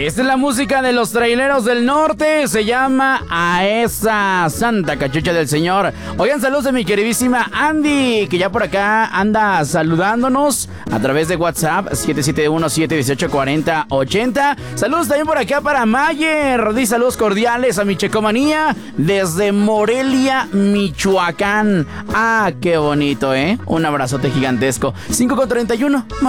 Esta es la música de los traileros del norte. Se llama A esa Santa Cachucha del Señor. Oigan, saludos de mi queridísima Andy, que ya por acá anda saludándonos a través de WhatsApp 771-718-4080. Saludos también por acá para Mayer. Dice saludos cordiales a mi checomanía desde Morelia, Michoacán. Ah, qué bonito, ¿eh? Un abrazote gigantesco. 5:31.